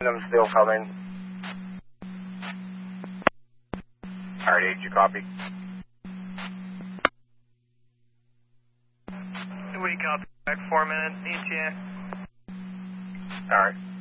I'm still coming. Alright, did you copy? We copy back 4 minutes, ETA. Alright.